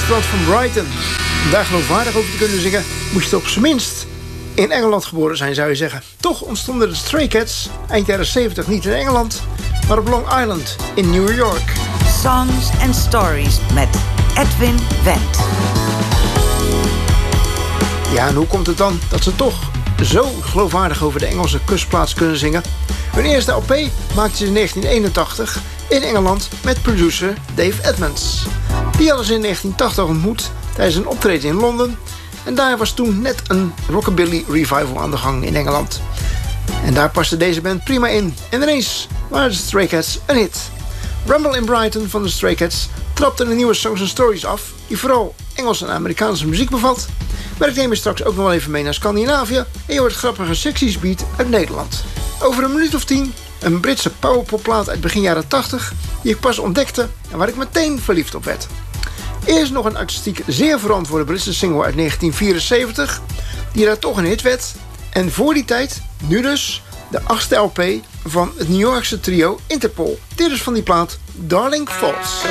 strand van Brighton. Om daar geloofwaardig over te kunnen zingen, moet je toch op zijn minst in Engeland geboren zijn, zou je zeggen. Toch ontstonden de Stray Cats eind jaren 70 niet in Engeland, maar op Long Island in New York. Songs and Stories met Edwin Wendt. Ja, en hoe komt het dan dat ze toch zo geloofwaardig over de Engelse kustplaats kunnen zingen? Hun eerste LP maakten ze in 1981 in Engeland met producer Dave Edmunds. Die hadden ze in 1980 ontmoet tijdens een optreden in Londen. En daar was toen net een rockabilly revival aan de gang in Engeland. En daar paste deze band prima in. En ineens waren de Stray Cats een hit. Rumble in Brighton van de Stray Cats trapte een nieuwe Songs and Stories af, die vooral Engelse en Amerikaanse muziek bevat. Maar ik neem je straks ook nog wel even mee naar Scandinavië en je hoort grappige Sexy's Beat uit Nederland. Over een minuut of 10 een Britse powerpopplaat uit begin jaren 80 die ik pas ontdekte en waar ik meteen verliefd op werd. Eerst nog een artistiek zeer verantwoorde Britse single uit 1974 die daar toch een hit werd. En voor die tijd, nu dus, de 8e LP van het New Yorkse trio Interpol. Dit is van die plaat Darling Falls.